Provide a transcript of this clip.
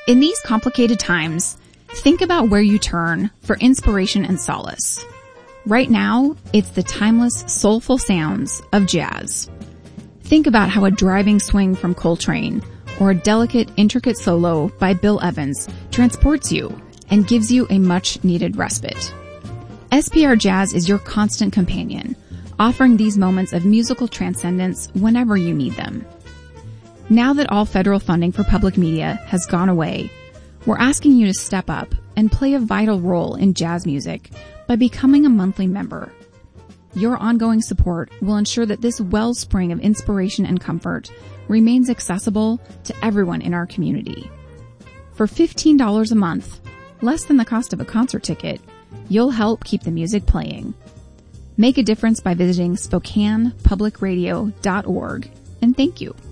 In these complicated times, think about where you turn for inspiration and solace. Right now, it's the timeless, soulful sounds of jazz. Think about how a driving swing from Coltrane or a delicate, intricate solo by Bill Evans transports you and gives you a much-needed respite. SPR Jazz is your constant companion, offering these moments of musical transcendence whenever you need them. Now that all federal funding for public media has gone away, we're asking you to step up and play a vital role in jazz music by becoming a monthly member. Your ongoing support will ensure that this wellspring of inspiration and comfort remains accessible to everyone in our community. For $15 a month, less than the cost of a concert ticket, you'll help keep the music playing. Make a difference by visiting SpokanePublicRadio.org, and thank you.